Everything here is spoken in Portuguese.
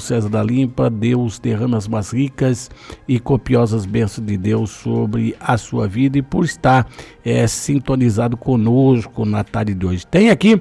César da Limpa. Deus derrama as mais ricas e copiosas bênçãos de Deus sobre a sua vida e por estar sintonizado conosco na tarde de hoje. Tem aqui